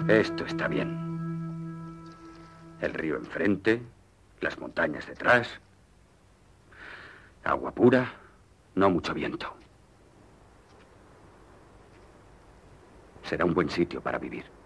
Esto está bien. El río enfrente, las montañas detrás. Agua pura, no mucho viento. Será un buen sitio para vivir.